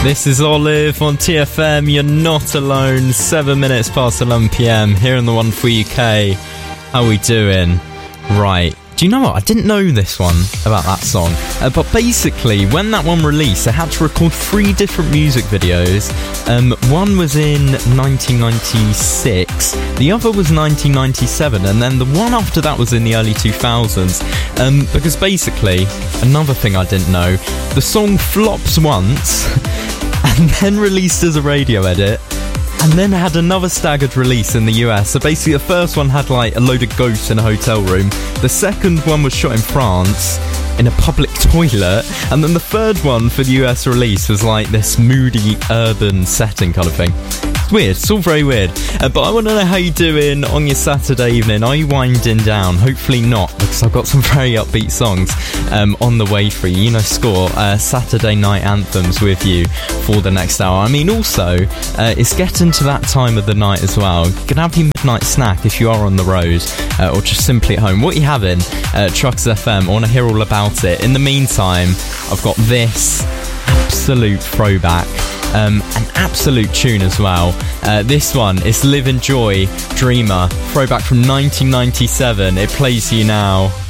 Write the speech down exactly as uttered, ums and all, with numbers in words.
This is Olive on T F M. You're not alone. Seven minutes past eleven p.m. here in the One for U K. How we doing? Right. Do you know what? I didn't know this one about that song. Uh, but basically, when that one released, they had to record three different music videos. Um, one was in nineteen ninety-six, the other was nineteen ninety-seven, and then the one after that was in the early two thousands. Um, because basically, another thing I didn't know, the song flops once, and then released as a radio edit, and then had another staggered release in the U S. So basically the first one had like a load of ghosts in a hotel room, the second one was shot in France in a public toilet, and then the third one for the U S release was like this moody urban setting kind of thing. It's weird, it's all very weird. Uh, but I want to know how you're doing on your Saturday evening. Are you winding down? Hopefully not, because I've got some very upbeat songs um, on the way for you. You know, score uh, Saturday night anthems with you for the next hour. I mean, also, uh, it's getting to that time of the night as well. You can have your midnight snack if you are on the road uh, or just simply at home. What are you having? Uh, Trucks F M. I want to hear all about it. In the meantime, I've got this absolute throwback, um, an absolute tune as well. Uh, this one is Live Enjoy Dreamer, throwback from nineteen ninety-seven. It plays you now.